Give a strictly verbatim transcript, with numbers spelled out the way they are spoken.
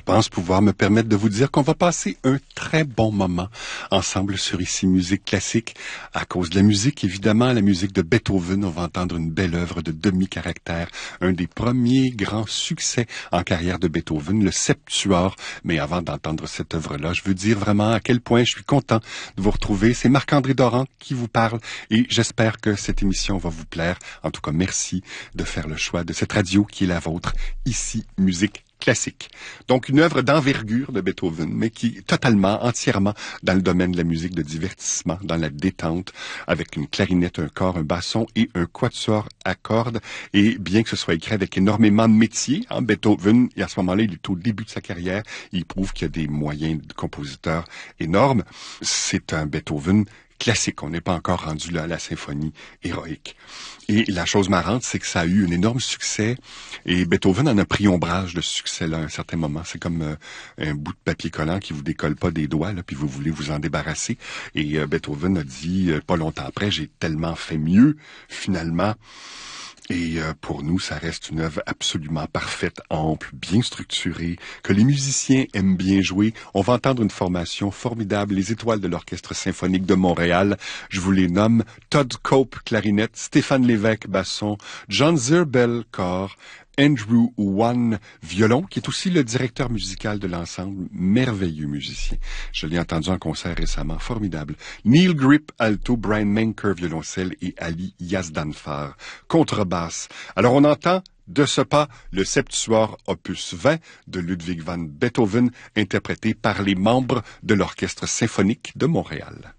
pense pouvoir me permettre de vous dire qu'on va passer un très bon moment ensemble sur Ici Musique Classique. À cause de la musique, évidemment, la musique de Beethoven, on va entendre une belle œuvre de demi-caractère, un des premiers grands succès en carrière de Beethoven, le Septuor. Mais avant d'entendre cette œuvre-là, je veux dire vraiment à quel point je suis content de vous retrouver. C'est Marc-André Doran qui vous parle et j'espère que cette émission va vous plaire. En tout cas, merci de faire le choix de cette radio qui est la vôtre, Ici Musique Classique. Donc, une œuvre d'envergure de Beethoven, mais qui est totalement, entièrement dans le domaine de la musique de divertissement, dans la détente, avec une clarinette, un cor, un basson et un quatuor à cordes. Et bien que ce soit écrit avec énormément de métier, hein, Beethoven, et à ce moment-là, il est au début de sa carrière, il prouve qu'il y a des moyens de compositeur énormes. C'est un Beethoven classique. On n'est pas encore rendu là à la symphonie héroïque. Et la chose marrante, c'est que ça a eu un énorme succès et Beethoven en a pris ombrage de ce succès-là à un certain moment. C'est comme euh, un bout de papier collant qui vous décolle pas des doigts, là, puis vous voulez vous en débarrasser. Et euh, Beethoven a dit, euh, pas longtemps après, j'ai tellement fait mieux, finalement. Et euh, pour nous, ça reste une œuvre absolument parfaite, ample, bien structurée, que les musiciens aiment bien jouer. On va entendre une formation formidable, les étoiles de l'Orchestre symphonique de Montréal. Je vous les nomme: Todd Cope, clarinette, Stéphane Lévesque, basson, John Zirbel, cor, Andrew Wan, violon, qui est aussi le directeur musical de l'ensemble, merveilleux musicien. Je l'ai entendu en concert récemment, formidable. Neil Grip, alto, Brian Menker, violoncelle et Ali Yazdanfar, contrebasse. Alors on entend de ce pas le Septuor opus vingt de Ludwig van Beethoven, interprété par les membres de l'Orchestre symphonique de Montréal.